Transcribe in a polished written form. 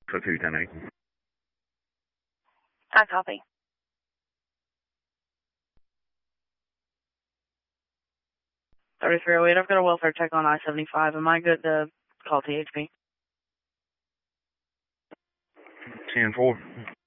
So 210A. I copy. $3308, I've got a welfare check on I-75. Am I good to call THP? 10-4.